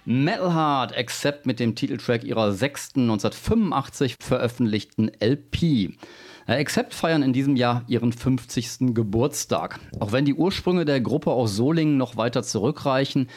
Metal Heart Accept mit dem Titeltrack ihrer 1985 veröffentlichten LP. Accept feiern in diesem Jahr ihren 50. Geburtstag. Auch wenn die Ursprünge der Gruppe aus Solingen noch weiter zurückreichen,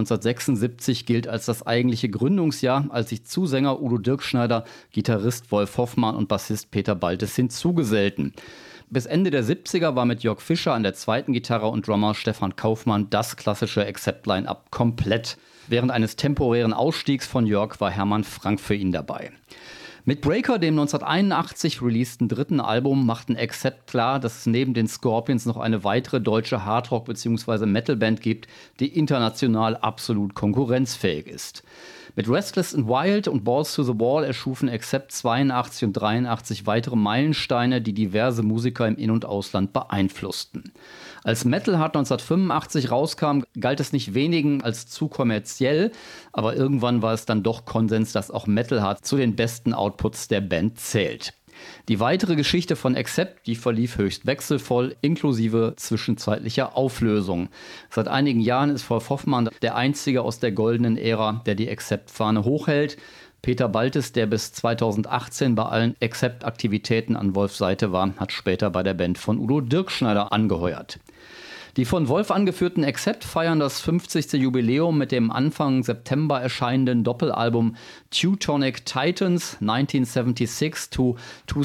1976 gilt als das eigentliche Gründungsjahr, als sich Zusänger Udo Dirkschneider, Gitarrist Wolf Hoffmann und Bassist Peter Baltes hinzugesellten. Bis Ende der 70er war mit Jörg Fischer an der zweiten Gitarre und Drummer Stefan Kaufmann das klassische Accept-Line-Up komplett. Während eines temporären Ausstiegs von Jörg war Hermann Frank für ihn dabei. Mit Breaker, dem 1981 releaseden dritten Album, machten Accept klar, dass es neben den Scorpions noch eine weitere deutsche Hardrock- bzw. Metalband gibt, die international absolut konkurrenzfähig ist. Mit Restless and Wild und Balls to the Wall erschufen Accept 82 und 83 weitere Meilensteine, die diverse Musiker im In- und Ausland beeinflussten. Als Metal Heart 1985 rauskam, galt es nicht wenigen als zu kommerziell, aber irgendwann war es dann doch Konsens, dass auch Metal Heart zu den besten Outputs der Band zählt. Die weitere Geschichte von Accept, die verlief höchst wechselvoll, inklusive zwischenzeitlicher Auflösung. Seit einigen Jahren ist Wolf Hoffmann der einzige aus der goldenen Ära, der die Accept-Fahne hochhält. Peter Baltes, der bis 2018 bei allen Accept-Aktivitäten an Wolfs Seite war, hat später bei der Band von Udo Dirkschneider angeheuert. Die von Wolf angeführten Accept feiern das 50. Jubiläum mit dem Anfang September erscheinenden Doppelalbum Teutonic Titans 1976 to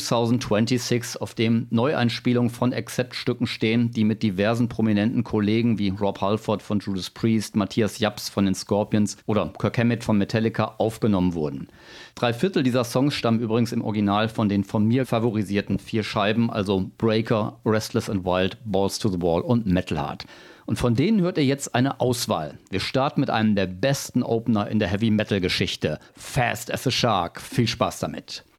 2026, auf dem Neueinspielungen von Accept-Stücken stehen, die mit diversen prominenten Kollegen wie Rob Halford von Judas Priest, Matthias Japs von den Scorpions oder Kirk Hammett von Metallica aufgenommen wurden. 3/4 dieser Songs stammen übrigens im Original von den von mir favorisierten 4 Scheiben, also Breaker, Restless and Wild, Balls to the Wall und Metal Heart. Und von denen hört ihr jetzt eine Auswahl. Wir starten mit einem der besten Opener in der Heavy-Metal-Geschichte. Fast as a Shark. Viel Spaß damit.